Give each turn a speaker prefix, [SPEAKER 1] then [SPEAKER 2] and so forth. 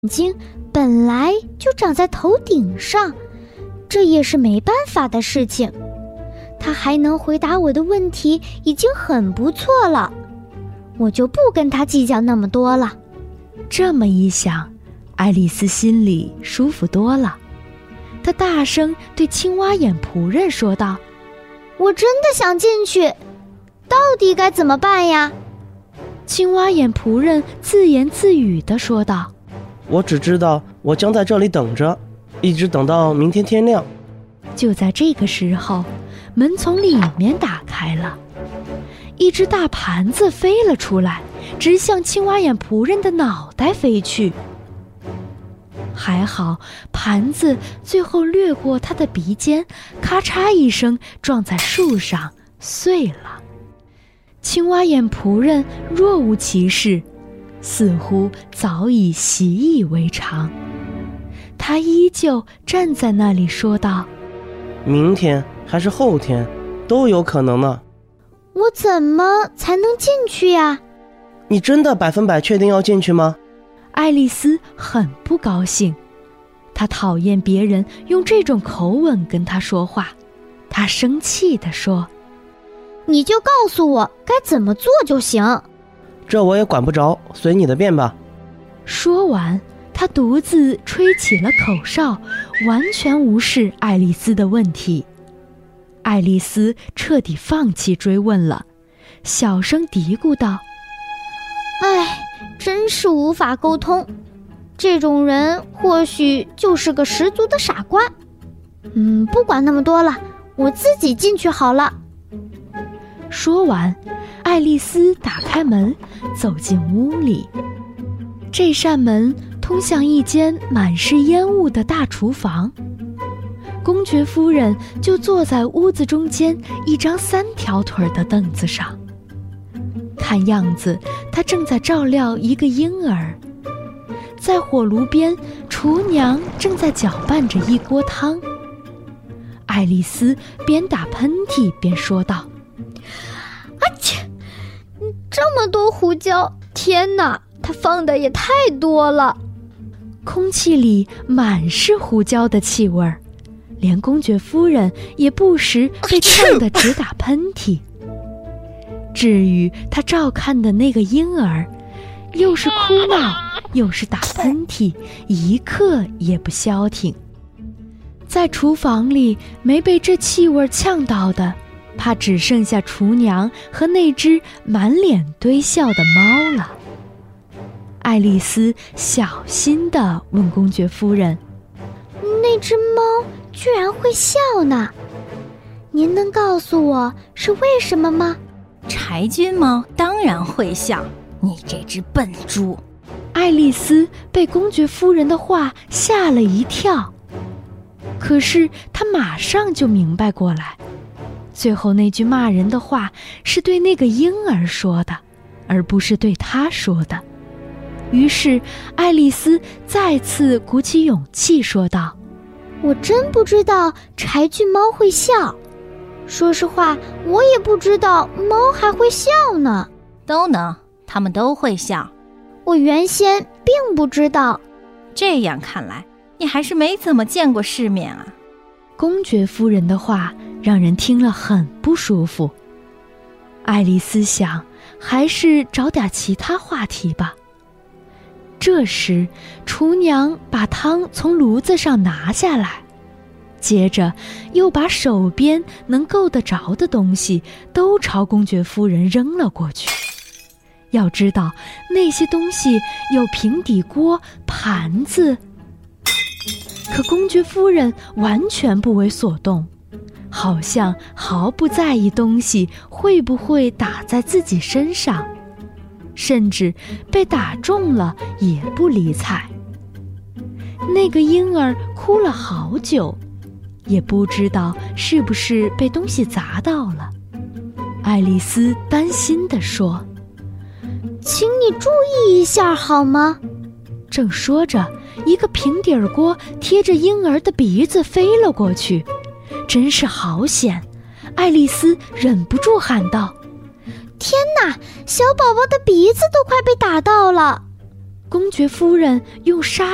[SPEAKER 1] 睛本来就长在头顶上，这也是没办法的事情。他还能回答我的问题已经很不错了，我就不跟他计较那么多了。
[SPEAKER 2] 这么一想，爱丽丝心里舒服多了。她大声对青蛙眼仆人说道：
[SPEAKER 1] 我真的想进去，到底该怎么办呀？
[SPEAKER 2] 青蛙眼仆人自言自语地说道：
[SPEAKER 3] 我只知道我将在这里等着，一直等到明天天亮。
[SPEAKER 2] 就在这个时候，门从里面打开了，一只大盘子飞了出来，直向青蛙眼仆人的脑袋飞去。还好盘子最后掠过他的鼻尖，咔嚓一声撞在树上碎了。青蛙眼仆人若无其事，似乎早已习以为常。他依旧站在那里说道：
[SPEAKER 3] 明天还是后天都有可能呢。
[SPEAKER 1] 我怎么才能进去呀？
[SPEAKER 3] 你真的100%确定要进去吗？
[SPEAKER 2] 爱丽丝很不高兴，她讨厌别人用这种口吻跟她说话。她生气地说：
[SPEAKER 1] 你就告诉我该怎么做就行。
[SPEAKER 3] 这我也管不着，随你的便吧。
[SPEAKER 2] 说完，他独自吹起了口哨，完全无视爱丽丝的问题。爱丽丝彻底放弃追问了，小声嘀咕道：
[SPEAKER 1] 唉，真是无法沟通，这种人或许就是个十足的傻瓜。不管那么多了，我自己进去好了。
[SPEAKER 2] 说完，爱丽丝打开门，走进屋里。这扇门通向一间满是烟雾的大厨房，公爵夫人就坐在屋子中间一张3条腿的凳子上。看样子，她正在照料一个婴儿。在火炉边，厨娘正在搅拌着一锅汤。爱丽丝边打喷嚏边说道：
[SPEAKER 1] 啊切！这么多胡椒，天哪，它放的也太多了。
[SPEAKER 2] 空气里满是胡椒的气味儿，连公爵夫人也不时被呛得直打喷嚏。至于她照看的那个婴儿，又是哭闹，又是打喷嚏，一刻也不消停。在厨房里没被这气味呛到的，怕只剩下厨娘和那只满脸堆笑的猫了。爱丽丝小心地问公爵夫人：
[SPEAKER 1] 那只猫居然会笑呢？您能告诉我是为什么吗？
[SPEAKER 4] 柴菌猫当然会笑，你这只笨猪。
[SPEAKER 2] 爱丽丝被公爵夫人的话吓了一跳，可是她马上就明白过来，最后那句骂人的话是对那个婴儿说的，而不是对她说的。于是爱丽丝再次鼓起勇气说道：
[SPEAKER 1] 我真不知道柴郡猫会笑，说实话，我也不知道猫还会笑呢。
[SPEAKER 4] 都能，它们都会笑。
[SPEAKER 1] 我原先并不知道。
[SPEAKER 4] 这样看来，你还是没怎么见过世面啊。
[SPEAKER 2] 公爵夫人的话让人听了很不舒服。爱丽丝想，还是找点其他话题吧。这时，厨娘把汤从炉子上拿下来，接着又把手边能够得着的东西都朝公爵夫人扔了过去。要知道，那些东西有平底锅、盘子，可公爵夫人完全不为所动，好像毫不在意东西会不会打在自己身上，甚至被打中了也不理睬。那个婴儿哭了好久，也不知道是不是被东西砸到了。爱丽丝担心地说：
[SPEAKER 1] 请你注意一下好吗？
[SPEAKER 2] 正说着，一个平底锅贴着婴儿的鼻子飞了过去，真是好险！爱丽丝忍不住喊道：
[SPEAKER 1] 天哪，小宝宝的鼻子都快被打到了！
[SPEAKER 2] 公爵夫人用沙